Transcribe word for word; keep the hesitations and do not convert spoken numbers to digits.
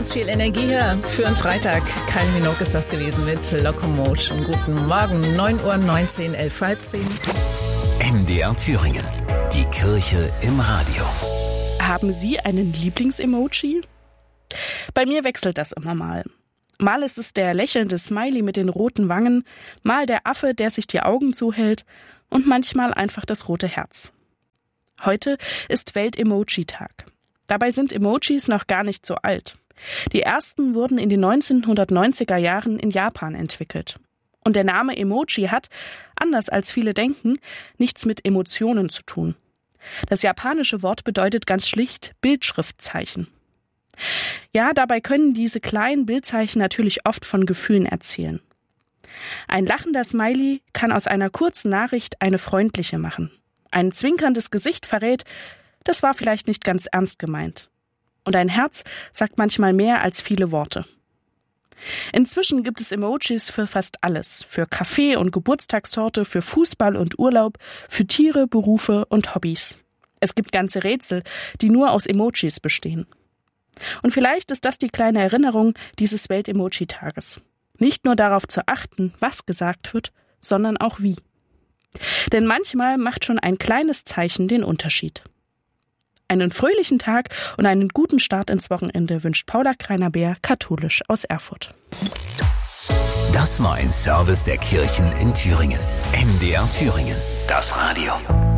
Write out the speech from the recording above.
ganz viel Energie hier für einen Freitag. Kylie Minogue ist das gewesen mit Locomotion. Guten Morgen, neun Uhr neunzehn, elf halb zehn. M D R Thüringen, die Kirche im Radio. Haben Sie einen Lieblings-Emoji? Bei mir wechselt das immer mal. Mal ist es der lächelnde Smiley mit den roten Wangen, mal der Affe, der sich die Augen zuhält und manchmal einfach das rote Herz. Heute ist Welt-Emoji-Tag. Dabei sind Emojis noch gar nicht so alt. Die ersten wurden in den neunzehnhundertneunziger Jahren in Japan entwickelt. Und der Name Emoji hat, anders als viele denken, nichts mit Emotionen zu tun. Das japanische Wort bedeutet ganz schlicht Bildschriftzeichen. Ja, dabei können diese kleinen Bildzeichen natürlich oft von Gefühlen erzählen. Ein lachender Smiley kann aus einer kurzen Nachricht eine freundliche machen. Ein zwinkerndes Gesicht verrät, das war vielleicht nicht ganz ernst gemeint. Und ein Herz sagt manchmal mehr als viele Worte. Inzwischen gibt es Emojis für fast alles. Für Kaffee und Geburtstagstorte, für Fußball und Urlaub, für Tiere, Berufe und Hobbys. Es gibt ganze Rätsel, die nur aus Emojis bestehen. Und vielleicht ist das die kleine Erinnerung dieses Welt-Emoji-Tages. Nicht nur darauf zu achten, was gesagt wird, sondern auch wie. Denn manchmal macht schon ein kleines Zeichen den Unterschied. Einen fröhlichen Tag und einen guten Start ins Wochenende wünscht Paula Kreiner-Beer, katholisch aus Erfurt. Das war ein Service der Kirchen in Thüringen. M D R Thüringen, das Radio.